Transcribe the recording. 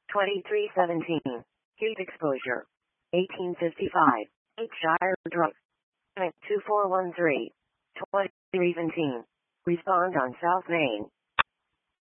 2317. Heat exposure. 1855. Shire drug. 2413. 2317. Respond on South Main.